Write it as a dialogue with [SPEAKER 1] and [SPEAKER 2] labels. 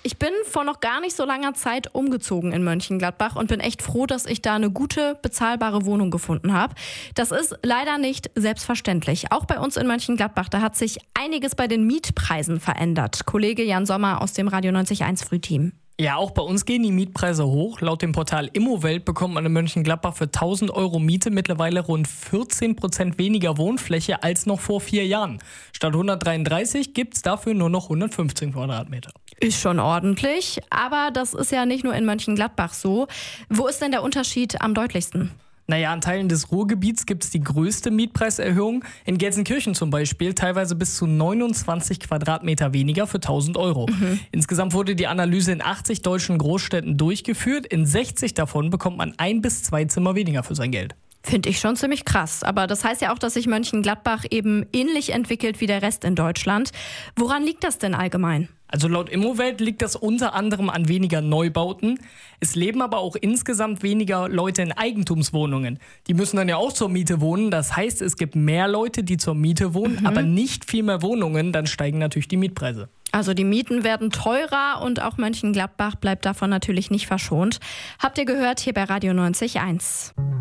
[SPEAKER 1] Ich bin vor noch gar nicht so langer Zeit umgezogen in Mönchengladbach und bin echt froh, dass ich da eine gute, bezahlbare Wohnung gefunden habe. Das ist leider nicht selbstverständlich. Auch bei uns in Mönchengladbach, da hat sich einiges bei den Mietpreisen verändert. Kollege Jan Sommer aus dem Radio 90.1 Frühteam.
[SPEAKER 2] Ja, auch bei uns gehen die Mietpreise hoch. Laut dem Portal Immowelt bekommt man in Mönchengladbach für 1.000 Euro Miete mittlerweile rund 14% weniger Wohnfläche als noch vor 4 Jahren. Statt 133 gibt's dafür nur noch 115 Quadratmeter.
[SPEAKER 1] Ist schon ordentlich, aber das ist ja nicht nur in Mönchengladbach so. Wo ist denn der Unterschied am deutlichsten?
[SPEAKER 2] Naja, in Teilen des Ruhrgebiets gibt es die größte Mietpreiserhöhung. In Gelsenkirchen zum Beispiel teilweise bis zu 29 Quadratmeter weniger für 1.000 Euro. Insgesamt wurde die Analyse in 80 deutschen Großstädten durchgeführt. In 60 davon bekommt man 1 bis 2 Zimmer weniger für sein Geld.
[SPEAKER 1] Finde ich schon ziemlich krass. Aber das heißt ja auch, dass sich Mönchengladbach eben ähnlich entwickelt wie der Rest in Deutschland. Woran liegt das denn allgemein?
[SPEAKER 2] Also laut Immowelt liegt das unter anderem an weniger Neubauten. Es leben aber auch insgesamt weniger Leute in Eigentumswohnungen. Die müssen dann ja auch zur Miete wohnen. Das heißt, es gibt mehr Leute, die zur Miete wohnen, aber nicht viel mehr Wohnungen. Dann steigen natürlich die Mietpreise.
[SPEAKER 1] Also die Mieten werden teurer und auch Mönchengladbach bleibt davon natürlich nicht verschont. Habt ihr gehört hier bei Radio 90.1.